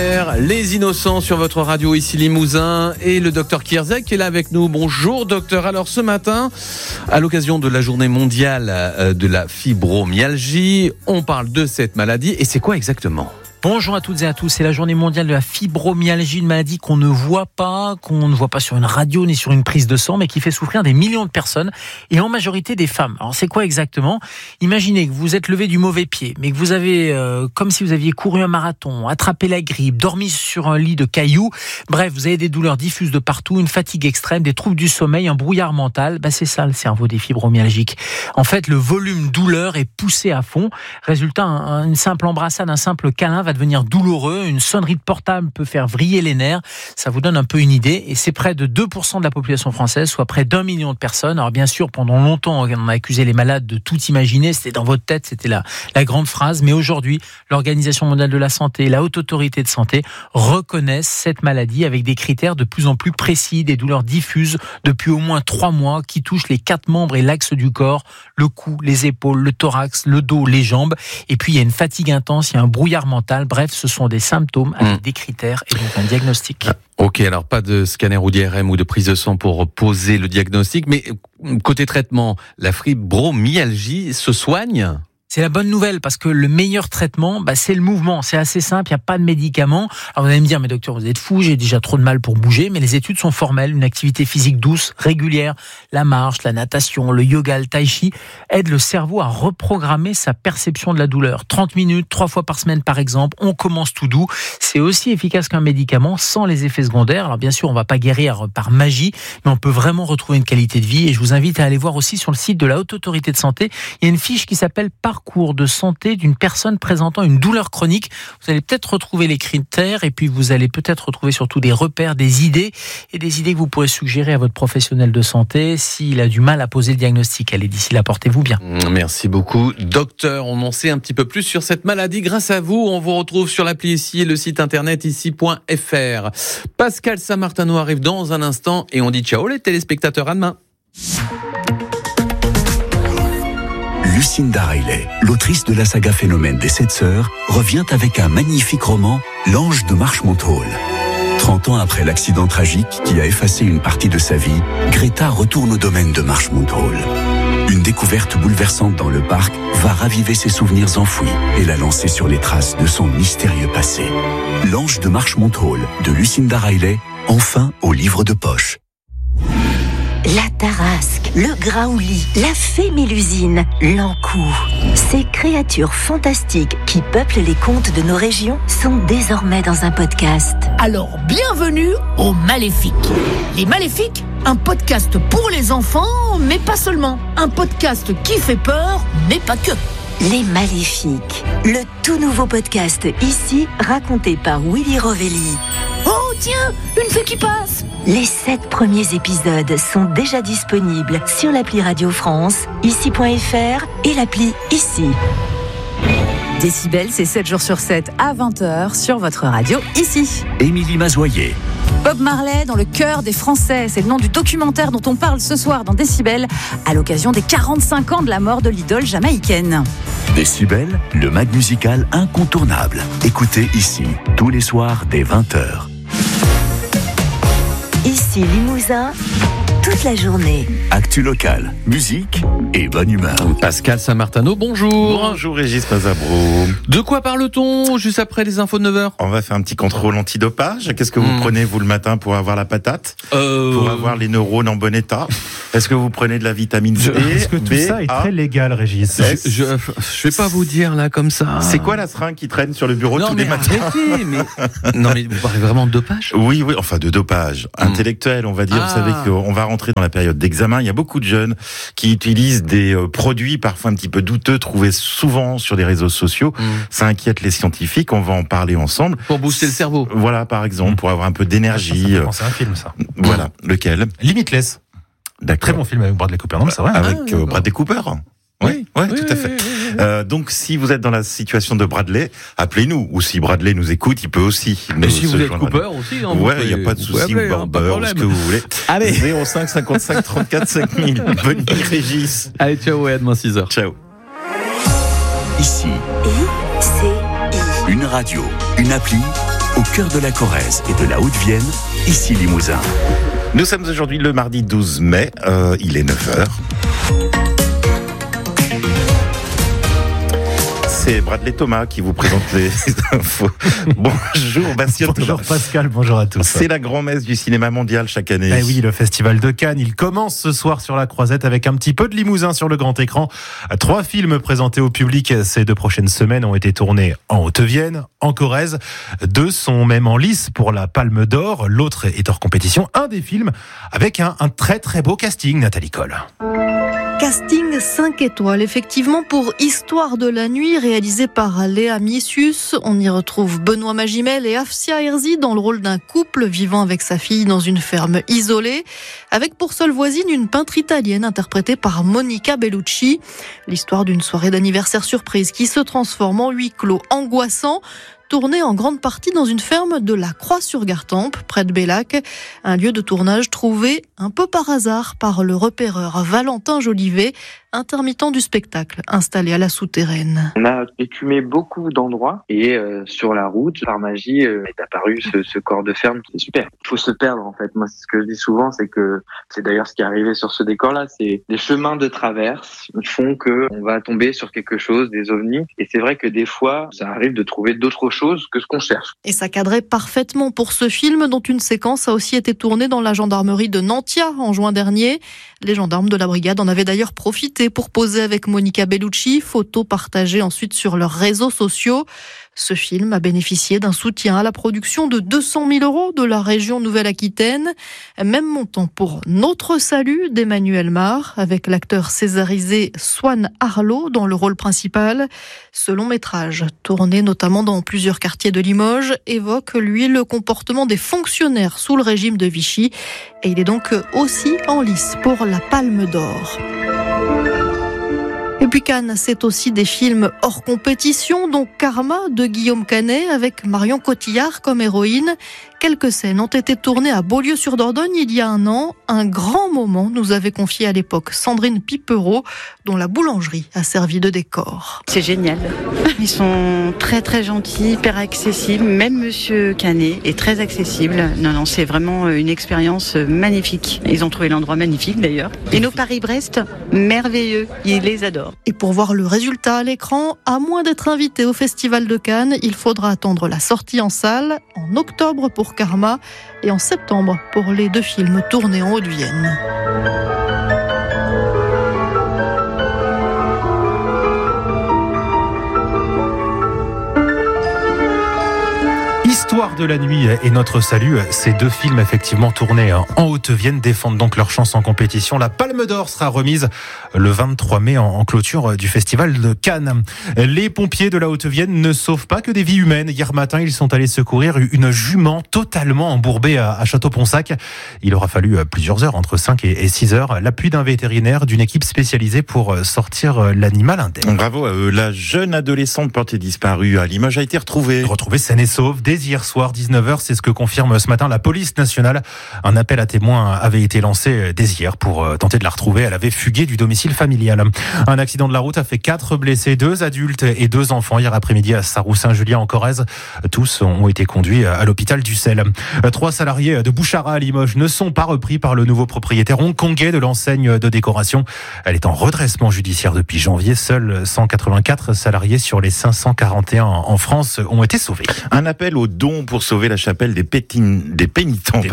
Les innocents sur votre radio ici Limousin et le docteur Kierzek qui est là avec nous. Bonjour docteur. Alors ce matin, à l'occasion de la journée mondiale de la fibromyalgie, on parle de cette maladie et c'est quoi exactement ? Bonjour à toutes et à tous, c'est la journée mondiale de la fibromyalgie, une maladie qu'on ne voit pas sur une radio ni sur une prise de sang, mais qui fait souffrir des millions de personnes et en majorité des femmes. Alors c'est quoi exactement ? Imaginez que vous êtes levé du mauvais pied, mais que vous avez, comme si vous aviez couru un marathon, attrapé la grippe, dormi sur un lit de cailloux, bref, vous avez des douleurs diffuses de partout, une fatigue extrême, des troubles du sommeil, un brouillard mental, c'est ça le cerveau des fibromyalgiques. En fait, le volume douleur est poussé à fond, résultat, une simple embrassade, un simple câlin va devenir douloureux, une sonnerie de portable peut faire vriller les nerfs, ça vous donne un peu une idée, et c'est près de 2% de la population française, soit près d'1 million de personnes. Alors bien sûr, pendant longtemps, on a accusé les malades de tout imaginer, c'était dans votre tête, c'était la grande phrase, mais aujourd'hui, l'Organisation mondiale de la santé et la Haute Autorité de santé reconnaissent cette maladie avec des critères de plus en plus précis, des douleurs diffuses depuis au moins 3 mois qui touchent les 4 membres et l'axe du corps, le cou, les épaules, le thorax, le dos, les jambes, et puis il y a une fatigue intense, il y a un brouillard mental. Bref, ce sont des symptômes avec des critères et donc un diagnostic. Ok, alors pas de scanner ou d'IRM ou de prise de sang pour poser le diagnostic, mais côté traitement, la fibromyalgie se soigne ? C'est la bonne nouvelle parce que le meilleur traitement, c'est le mouvement. C'est assez simple, il n'y a pas de médicaments. Alors vous allez me dire, mais docteur, vous êtes fou, j'ai déjà trop de mal pour bouger. Mais les études sont formelles. Une activité physique douce, régulière, la marche, la natation, le yoga, le tai chi, aident le cerveau à reprogrammer sa perception de la douleur. 30 minutes, 3 fois par semaine par exemple. On commence tout doux. C'est aussi efficace qu'un médicament sans les effets secondaires. Alors bien sûr, on ne va pas guérir par magie, mais on peut vraiment retrouver une qualité de vie. Et je vous invite à aller voir aussi sur le site de la Haute Autorité de Santé. Il y a une fiche qui s'appelle Parcours de santé d'une personne présentant une douleur chronique. Vous allez peut-être retrouver les critères et puis vous allez peut-être retrouver surtout des repères, des idées que vous pourrez suggérer à votre professionnel de santé s'il a du mal à poser le diagnostic. Allez, d'ici là, portez-vous bien. Merci beaucoup, docteur. On en sait un petit peu plus sur cette maladie grâce à vous. On vous retrouve sur l'appli ici et le site internet ici.fr. Pascal Samartano arrive dans un instant et on dit ciao les téléspectateurs, à demain. Lucinda Riley, l'autrice de la saga Phénomène des 7 sœurs, revient avec un magnifique roman, L'Ange de Marchmont Hall. 30 ans après l'accident tragique qui a effacé une partie de sa vie, Greta retourne au domaine de Marchmont Hall. Une découverte bouleversante dans le parc va raviver ses souvenirs enfouis et la lancer sur les traces de son mystérieux passé. L'Ange de Marchmont Hall de Lucinda Riley, enfin au livre de poche. La Tarasque, le Graouli, la fée Mélusine, l'Ankou. Ces créatures fantastiques qui peuplent les contes de nos régions sont désormais dans un podcast. Alors, bienvenue aux Maléfiques. Les Maléfiques, un podcast pour les enfants, mais pas seulement. Un podcast qui fait peur, mais pas que. Les Maléfiques, le tout nouveau podcast ici, raconté par Willy Rovelli. Oh tiens, une fée qui passe. Les 7 premiers épisodes sont déjà disponibles sur l'appli Radio France, ici.fr et l'appli Ici. Décibel, c'est 7 jours sur 7 à 20h sur votre radio Ici. Émilie Mazoyer. Bob Marley dans le cœur des Français, c'est le nom du documentaire dont on parle ce soir dans Décibel, à l'occasion des 45 ans de la mort de l'idole jamaïcaine. Décibel, le mag musical incontournable. Écoutez ici, tous les soirs dès 20h. Ici Limousin, toute la journée. Actu locale, musique et bonne humeur. Pascal Samartano, bonjour. Bonjour Régis Mazabrou. De quoi parle-t-on juste après les infos de 9h ? On va faire un petit contrôle antidopage. Qu'est-ce que vous prenez vous le matin pour avoir la patate ? Pour avoir les neurones en bon état ? Est-ce que vous prenez de la vitamine C ? Est-ce que tout ça est très légal, Régis ? Je vais pas vous dire là comme ça. C'est quoi la seringue qui traîne sur le bureau tous les matins ? Arrêtez, non mais vous parlez vraiment de dopage ? Oui, enfin de dopage intellectuel, on va dire. Vous savez qu'on va rentrer dans la période d'examen. Il y a beaucoup de jeunes qui utilisent des produits parfois un petit peu douteux, trouvés souvent sur les réseaux sociaux. Ça inquiète les scientifiques. On va en parler ensemble. Pour booster le cerveau. Voilà, par exemple, pour avoir un peu d'énergie. C'est un film, ça. Voilà, lequel ? Limitless. D'accord. Très bon film avec Bradley Cooper, non, c'est vrai. Avec Bradley Cooper. Oui, tout à fait. Donc, si vous êtes dans la situation de Bradley, appelez-nous. Ou si Bradley nous écoute, il peut aussi. Mais si vous êtes Cooper aussi, hein, ouais, il n'y a pas de souci. Ou Barber, ce que vous voulez. Allez. 05 55 34 5000. Bonne nuit, Régis. Allez, ciao, et à demain 6h. Ciao. Ici. I-C-I. Une radio, une appli au cœur de la Corrèze et de la Haute-Vienne, ici Limousin. Nous sommes aujourd'hui le mardi 12 mai, il est 9h. C'est Bradley Thomas qui vous présente les infos. Bonjour Bastien. Bonjour Pascal, bonjour à tous. C'est la grand-messe du cinéma mondial chaque année. Eh oui, le festival de Cannes, il commence ce soir sur la Croisette avec un petit peu de Limousin sur le grand écran. 3 films présentés au public ces 2 prochaines semaines ont été tournés en Haute-Vienne, en Corrèze. 2 sont même en lice pour la Palme d'Or, l'autre est hors compétition. Un des films avec un très très beau casting, Nathalie Coll. Casting 5 étoiles, effectivement, pour Histoire de la nuit, réalisé par Léa Missius. On y retrouve Benoît Magimel et Afsia Herzi dans le rôle d'un couple vivant avec sa fille dans une ferme isolée, avec pour seule voisine une peintre italienne interprétée par Monica Bellucci. L'histoire d'une soirée d'anniversaire surprise qui se transforme en huis clos angoissant, tourné en grande partie dans une ferme de la Croix-sur-Gartempe, près de Bellac, un lieu de tournage trouvé un peu par hasard par le repéreur Valentin Jolivet, intermittent du spectacle, installé à la souterraine. On a écumé beaucoup d'endroits et sur la route, par magie, est apparu ce corps de ferme. C'est super. Il faut se perdre en fait. Moi, ce que je dis souvent, c'est que c'est d'ailleurs ce qui est arrivé sur ce décor-là. C'est des chemins de traverse font que on va tomber sur quelque chose, des ovnis. Et c'est vrai que des fois, ça arrive de trouver d'autres choses que ce qu'on cherche. Et ça cadrait parfaitement pour ce film, dont une séquence a aussi été tournée dans la gendarmerie de Nantia en juin dernier. Les gendarmes de la brigade en avaient d'ailleurs profité pour poser avec Monica Bellucci, photos partagées ensuite sur leurs réseaux sociaux. Ce film a bénéficié d'un soutien à la production de 200 000 € de la région Nouvelle-Aquitaine. Même montant pour Notre Salut d'Emmanuel Mar, avec l'acteur césarisé Swan Arlo dans le rôle principal. Ce long métrage, tourné notamment dans plusieurs quartiers de Limoges, évoque, lui, le comportement des fonctionnaires sous le régime de Vichy. Et il est donc aussi en lice pour la Palme d'Or. Et puis Cannes, c'est aussi des films hors compétition, dont Karma de Guillaume Canet avec Marion Cotillard comme héroïne. Quelques scènes ont été tournées à Beaulieu-sur-Dordogne il y a 1 an. Un grand moment nous avait confié à l'époque Sandrine Pipereau, dont la boulangerie a servi de décor. C'est génial. Ils sont très très gentils, hyper accessibles. Même Monsieur Canet est très accessible. Non, c'est vraiment une expérience magnifique. Ils ont trouvé l'endroit magnifique d'ailleurs. Et nos Paris-Brest, merveilleux. Ils les adorent. Et pour voir le résultat à l'écran, à moins d'être invité au Festival de Cannes, il faudra attendre la sortie en salle en octobre pour Karma et en septembre pour les 2 films tournés en Haute-Vienne. Histoire de la nuit et Notre Salut, ces 2 films effectivement tournés en Haute-Vienne défendent donc leur chance en compétition. La Palme d'Or sera remise le 23 mai en clôture du Festival de Cannes. Les pompiers de la Haute-Vienne ne sauvent pas que des vies humaines. Hier matin, ils sont allés secourir une jument totalement embourbée à Château-Ponsac. Il aura fallu plusieurs heures, entre 5 et 6 heures, l'appui d'un vétérinaire, d'une équipe spécialisée pour sortir l'animal indemne. Bravo, la jeune adolescente portée disparue à Limoges a été retrouvée. Retrouvée saine et sauve dès hier soir, 19h, c'est ce que confirme ce matin la police nationale. Un appel à témoins avait été lancé dès hier pour tenter de la retrouver. Elle avait fugué du domicile familial. Un accident de la route a fait 4 blessés, 2 adultes et 2 enfants hier après-midi à Sarroux-Saint-Julien en Corrèze. Tous ont été conduits à l'hôpital d'Ussel. 3 salariés de Bouchara à Limoges ne sont pas repris par le nouveau propriétaire hongkongais de l'enseigne de décoration. Elle est en redressement judiciaire depuis janvier. Seuls 184 salariés sur les 541 en France ont été sauvés. Un appel aux dons pour sauver la chapelle des pénitents,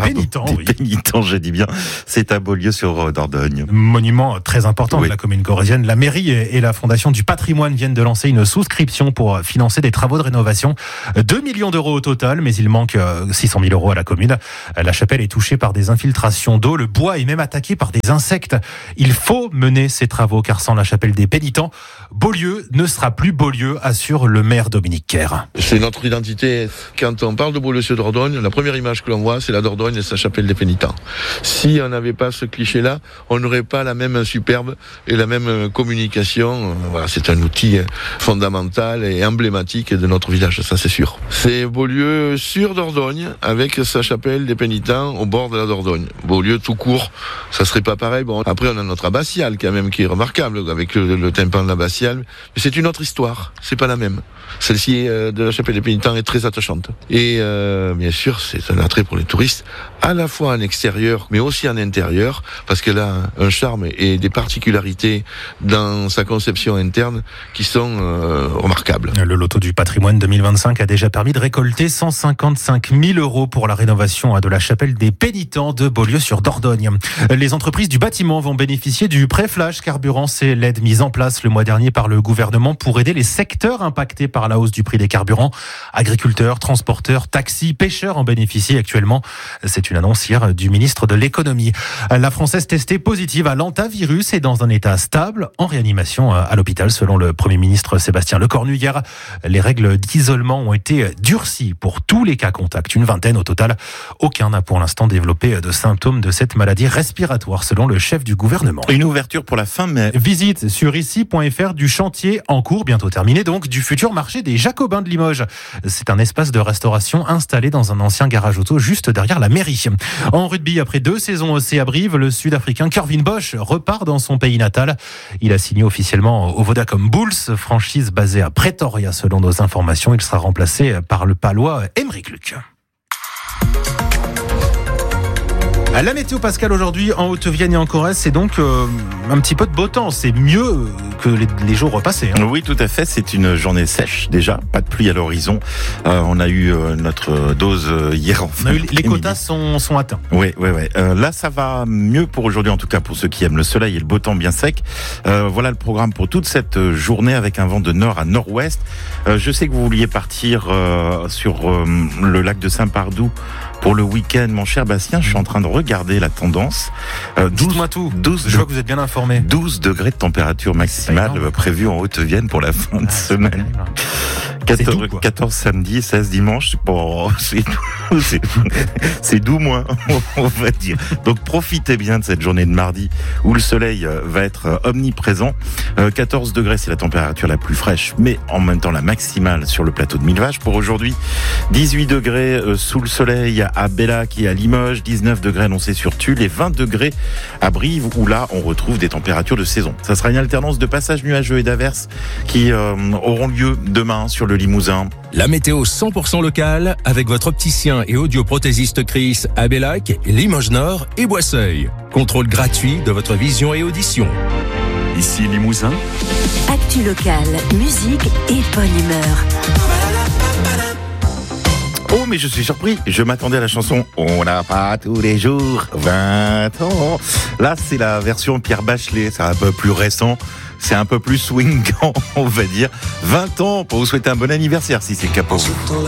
je dis bien. C'est à Beaulieu-sur-Dordogne. Monument très important de la commune corrézienne. La mairie et la Fondation du patrimoine viennent de lancer une souscription pour financer des travaux de rénovation. 2 millions d'euros au total, mais il manque 600 000 euros à la commune. La chapelle est touchée par des infiltrations d'eau. Le bois est même attaqué par des insectes. Il faut mener ces travaux, car sans la chapelle des pénitents, Beaulieu ne sera plus Beaulieu, assure le maire Dominique Kerr. C'est notre identité. Quand on parle de Beaulieu-sur-Dordogne, la première image que l'on voit, c'est la Dordogne et sa chapelle des pénitents. Si on n'avait pas ce cliché-là, on n'aurait pas la même superbe et la même communication. Voilà, c'est un outil fondamental et emblématique de notre village, ça c'est sûr. C'est Beaulieu-sur-Dordogne avec sa chapelle des pénitents au bord de la Dordogne. Beaulieu tout court, ça serait pas pareil. Bon, après on a notre abbatiale quand même qui est remarquable avec le tympan de l'abbatiale, mais c'est une autre histoire, c'est pas la même. Celle-ci de la chapelle des pénitents est très attachante. Et Et bien sûr, c'est un attrait pour les touristes, à la fois en extérieur, mais aussi en intérieur, parce qu'elle a un charme et des particularités dans sa conception interne qui sont remarquables. Le loto du patrimoine 2025 a déjà permis de récolter 155 000 € pour la rénovation de la chapelle des Pénitents de Beaulieu-sur-Dordogne. Les entreprises du bâtiment vont bénéficier du prêt flash carburant. C'est l'aide mise en place le mois dernier par le gouvernement pour aider les secteurs impactés par la hausse du prix des carburants. Agriculteurs, transporteurs, taxis, pêcheurs en bénéficient actuellement. C'est une annonce hier du ministre de l'économie. La Française testée positive à l'antavirus est dans un état stable en réanimation à l'hôpital selon le Premier ministre Sébastien Lecornu hier. Les règles d'isolement ont été durcies pour tous les cas contacts, une vingtaine au total. Aucun n'a pour l'instant développé de symptômes de cette maladie respiratoire selon le chef du gouvernement. Une ouverture pour la fin mai. Visite sur ici.fr du chantier en cours, bientôt terminé donc, du futur marché des Jacobins de Limoges. C'est un espace de restauration installé dans un ancien garage auto juste derrière la mairie. En rugby, après 2 saisons au CA Brive, le Sud-Africain Curvin Bosch repart dans son pays natal. Il a signé officiellement au Vodacom Bulls, franchise basée à Pretoria selon nos informations. Il sera remplacé par le Palois Aymeric Luc. La météo, Pascal, aujourd'hui en Haute-Vienne et en Corrèze, c'est donc un petit peu de beau temps. C'est mieux que les jours repassés. Oui, tout à fait. C'est une journée sèche déjà, pas de pluie à l'horizon. On a eu notre dose hier en fin d'après-midi. Les quotas sont atteints. Oui. Là, ça va mieux pour aujourd'hui, en tout cas pour ceux qui aiment le soleil et le beau temps bien sec. Voilà le programme pour toute cette journée avec un vent de nord à nord-ouest. Je sais que vous vouliez partir sur le lac de Saint-Pardoux pour le week-end, mon cher Bastien. Je suis en train de regarder la tendance. Dites-moi tout. Je vois que vous êtes bien informé. 12 degrés de température maximale prévue en Haute-Vienne pour la fin de semaine. 14 samedi, 16 dimanche. Bon, c'est doux moins, on va dire. Donc profitez bien de cette journée de mardi où le soleil va être omniprésent. 14 degrés, c'est la température la plus fraîche, mais en même temps la maximale sur le plateau de Millevaches pour aujourd'hui. 18 degrés sous le soleil à Bellac et à Limoges, 19 degrés annoncés sur Tulle et 20 degrés à Brive où là on retrouve des températures de saison. Ça sera une alternance de passages nuageux et d'averses qui auront lieu demain sur le Limousin. La météo 100% locale avec votre opticien et audioprothésiste Chris à Bellac, Limoges Nord et Boisseuil. Contrôle gratuit de votre vision et audition. Ici Limousin. Actu locale, musique et bonne humeur. Oh, mais je suis surpris. Je m'attendais à la chanson « On n'a pas tous les jours 20 ans ». Là, c'est la version Pierre Bachelet. C'est un peu plus récent. C'est un peu plus swingant, on va dire. 20 ans pour vous souhaiter un bon anniversaire, si c'est le cas pour vous.